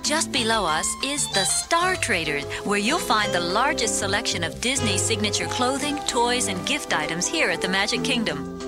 Just below us is the Star Traders, where you'll find the largest selection of Disney signature clothing, toys, and gift items here at the Magic Kingdom.